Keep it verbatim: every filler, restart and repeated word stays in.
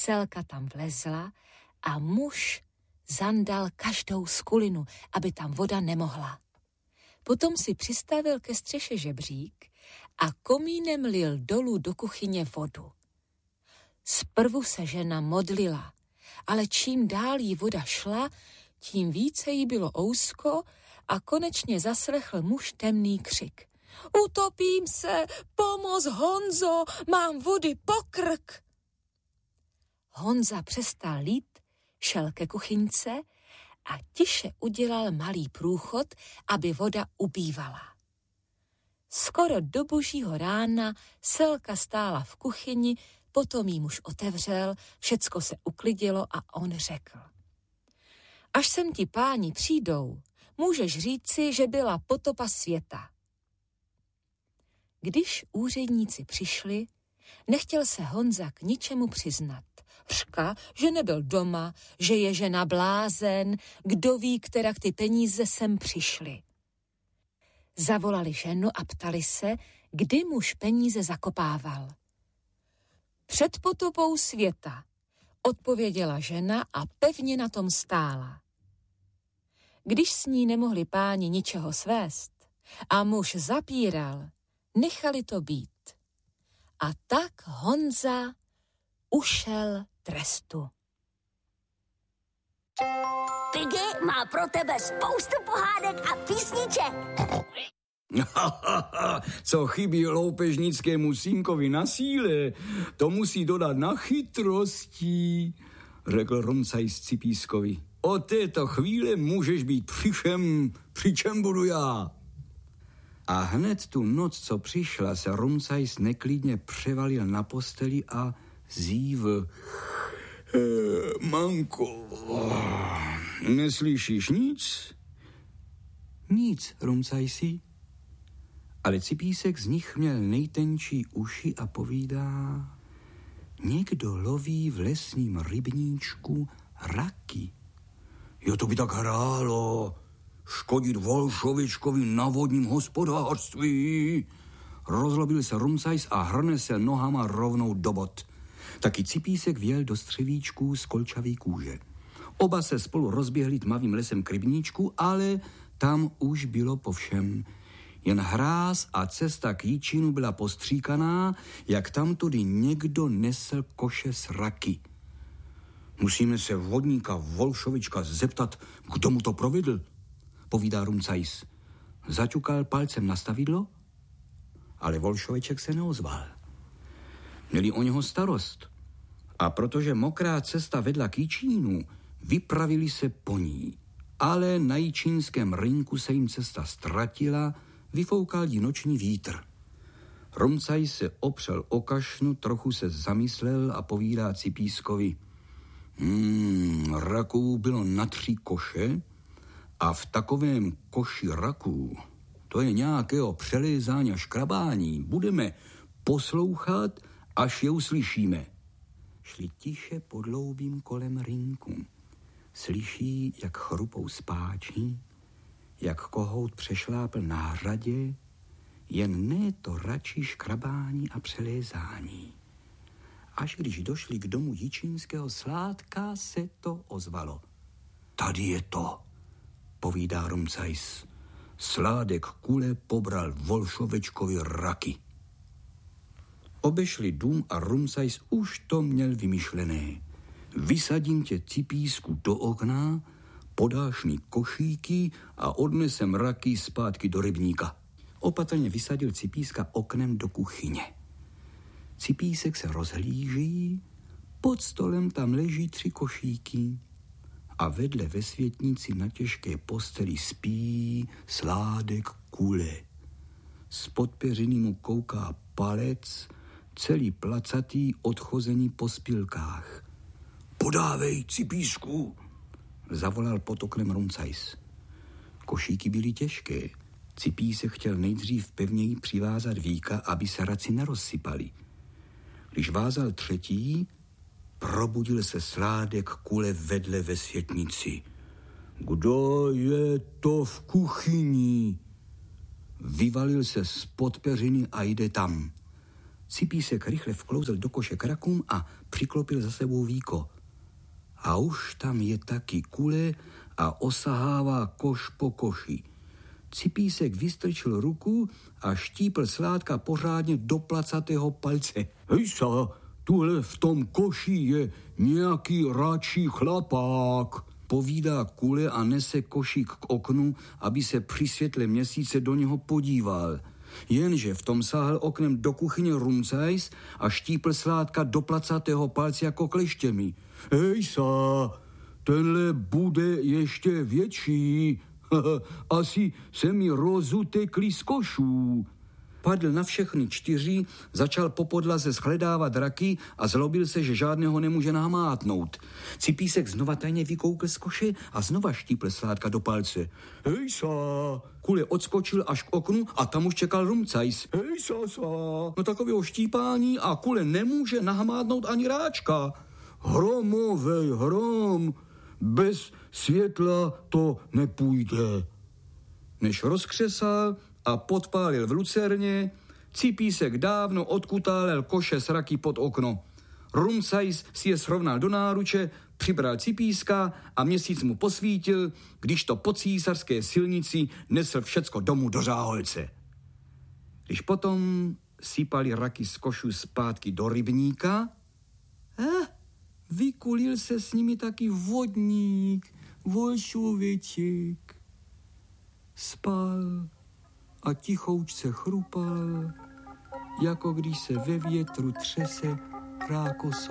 Selka tam vlezla a muž zandal každou skulinu, aby tam voda nemohla. Potom si přistavil ke střeše žebřík a komínem lil dolů do kuchyně vodu. Zprvu se žena modlila, ale čím dál jí voda šla, tím více jí bylo ousko a konečně zaslechl muž temný křik. Utopím se, pomoz Honzo, mám vody po krk. Honza přestal lít, šel ke kuchyňce a tiše udělal malý průchod, aby voda ubývala. Skoro do božího rána Selka stála v kuchyni, potom jí muž otevřel, všecko se uklidilo a on řekl. Až sem ti páni přijdou, můžeš říci, že byla potopa světa. Když úředníci přišli, nechtěl se Honza k ničemu přiznat. Řka, že nebyl doma, že je žena blázen, kdo ví, kterak ty peníze sem přišly. Zavolali ženu a ptali se, kdy muž peníze zakopával. Před potopou světa, odpověděla žena a pevně na tom stála. Když s ní nemohli páni ničeho svést a muž zapíral, nechali to být. A tak Honza ušel trestu. Piggy má pro tebe spoustu pohádek a písniček. Co chybí loupežnickému synkovi na síle, to musí dodat na chytrosti, řekl Rumcajs Cipískovi. Od této chvíle můžeš být při všem, při čem budu já. A hned tu noc, co přišla, se Rumcajs neklidně převalil na posteli a zívl. E, manko, neslyšíš nic? Nic, Rumcajsi. Ale Cipísek z nich měl nejtenčí uši a povídá, někdo loví v lesním rybníčku raky. Jo, to by tak hrálo, škodit Volšovičkovi na vodním hospodářství. Rozlobil se Rumcajs a hrne se nohama rovnou do bod. Taky Cipísek vjel do střevíčků z kolčavý kůže. Oba se spolu rozběhli tmavým lesem k rybníčku, ale tam už bylo po všem. Jen hráz a cesta k jíčinu byla postříkaná, jak tamtudy někdo nesl koše s raky. Musíme se vodníka Volšovička zeptat, kdo mu to provedl, povídá Rumcajs. Zaťukal palcem na stavidlo, ale Volšoviček se neozval. Měli o něho starost a protože mokrá cesta vedla k jíčínu, vypravili se po ní. Ale na jíčínském rynku se jim cesta ztratila, vyfoukal jí noční vítr. Rumcajs se opřel o kašnu, trochu se zamyslel a povídá Cipískovi. Hmm, raků bylo na tři koše a v takovém koši raků, to je nějakého přelézání a škrabání, budeme poslouchat, až je uslyšíme. Šli tiše podloubím kolem rynku. Slyší, jak chrupou spáčí, jak kohout přešlápl na hradě, jen ne to radši škrabání a přelézání. Až když došli k domu jičínského Sládka, se to ozvalo. Tady je to, povídá Rumcajs. Sládek Kule pobral Volšovečkovi raky. Obešli dům a Rumcajs už to měl vymyšlené. Vysadím tě, Cipísku, do okna, podáš mi košíky a odnesem raky zpátky do rybníka. Opatrně vysadil Cipíska oknem do kuchyně. Cipísek se rozhlíží, pod stolem tam leží tři košíky a vedle ve světnici na těžké posteli spí Sládek Kule. Spod peřiny mu kouká palec, celý placatý, odchozený po spilkách. Podávej, Cipísku, zavolal pod oknem Rumcajs. Košíky byly těžké. Cipísek chtěl nejdřív pevněji přivázat víka, aby se raci nerozsypali. Když vázal třetí, probudil se Sládek Kule vedle ve světnici. Kdo je to v kuchyni? Vyvalil se spod peřiny a jde tam. Cipísek rychle vklouzl do koše k rakům a přiklopil za sebou víko. A už tam je taky kule a osahává koš po koši. Cipísek vystrčil ruku a štípl sládka pořádně do placatého palce. Hejsa, tuhle v tom koši je nějaký račí chlapák, povídá kule a nese košík k oknu, aby se při světle měsíce do něho podíval. Jenže v tom sáhl oknem do kuchyně Rumcajs a štípl sládka do placatého palce jako kleštěmi. Hejsa, tenhle bude ještě větší. Asi se mi rozutekli z košů. Padl na všechny čtyři, začal po podlaze shledávat raky a zlobil se, že žádného nemůže namátnout. Cipísek znova tajně vykoukl z koše a znova štípl sládka do palce. Hejsa! Kule odskočil až k oknu a tam už čekal Rumcajs. Hejsa, sa! No takového štípání a Kule nemůže nahmátnout ani ráčka. Hromovej hrom! Bez světla to nepůjde. Než rozkřesal a podpálil v lucerně, Cipísek dávno odkutálel koše s raky pod okno. Rumcajs si je srovnal do náruče, přibral Cipíska a měsíc mu posvítil, když to po císařské silnici nesl všecko domů do Řáholce. Když potom sypali raky z košů zpátky do rybníka, eh, vykulil se s nimi taky vodník, volšověček. Spal a tichoučce chrupal, jako když se ve větru třese rákoso.